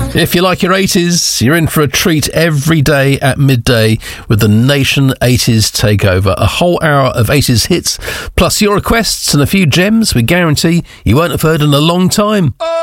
If you like your 80s, you're in for a treat every day at midday with the Nation 80s Takeover. A whole hour of 80s hits, plus your requests and a few gems we guarantee you won't have heard in a long time.